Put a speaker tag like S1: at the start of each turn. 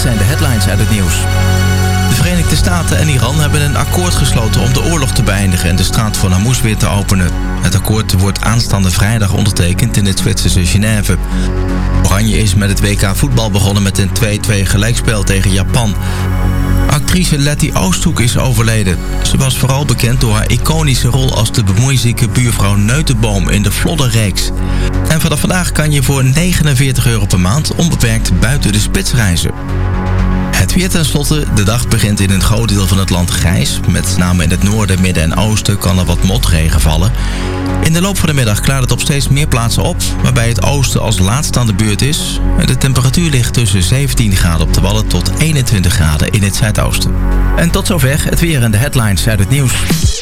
S1: zijn de headlines uit het nieuws. De Verenigde Staten en Iran hebben een akkoord gesloten om de oorlog te beëindigen en de straat van Hormuz weer te openen. Het akkoord wordt aanstaande vrijdag ondertekend in het Zwitserse Genève. Oranje is met het WK voetbal begonnen met een 2-2 gelijkspel tegen Japan. Actrice Letty Oosthoek is overleden. Ze was vooral bekend door haar iconische rol als de bemoeizieke buurvrouw Neutenboom in de Flodder-reeks. En vanaf vandaag kan je voor €49 per maand onbeperkt buiten de spits reizen. Het weer tenslotte. De dag begint in een groot deel van het land grijs. Met name in het noorden, midden en oosten kan er wat motregen vallen. In de loop van de middag klaart het op steeds meer plaatsen op, waarbij het oosten als laatste aan de beurt is. De temperatuur ligt tussen 17 graden op de Wadden tot 21 graden in het zuidoosten. En tot zover het weer en de headlines uit het nieuws.